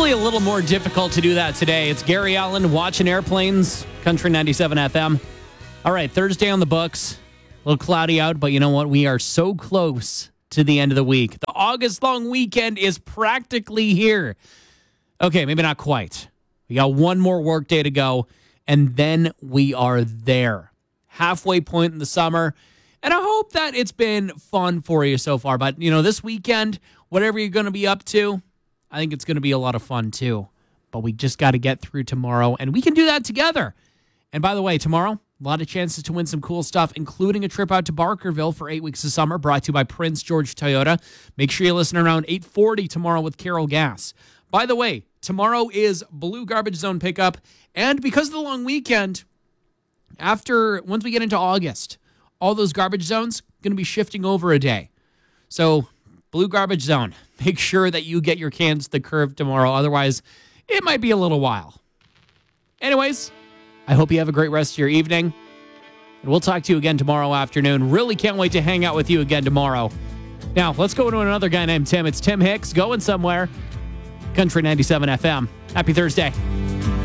Hopefully a little more difficult to do that today. It's Gary Allen watching airplanes, Country 97 FM. All right, Thursday on the books. A little cloudy out, but you know what? We are so close to the end of the week. The August long weekend is practically here. Okay, maybe not quite. We got one more work day to go, and then we are there. Halfway point in the summer. And I hope that it's been fun for you so far. But, you know, this weekend, whatever you're going to be up to, I think it's going to be a lot of fun too. But we just got to get through tomorrow, and we can do that together. And by the way, tomorrow, a lot of chances to win some cool stuff, including a trip out to Barkerville for 8 weeks of summer, brought to you by Prince George Toyota. Make sure you listen around 8:40 tomorrow with Carol Gass. By the way, tomorrow is Blue Garbage Zone pickup. And because of the long weekend, once we get into August, all those garbage zones going to be shifting over a day. So, Blue Garbage Zone, make sure that you get your cans to the curb tomorrow. Otherwise, it might be a little while. Anyways, I hope you have a great rest of your evening. And we'll talk to you again tomorrow afternoon. Really can't wait to hang out with you again tomorrow. Now, let's go to another guy named Tim. It's Tim Hicks, going somewhere. Country 97 FM. Happy Thursday.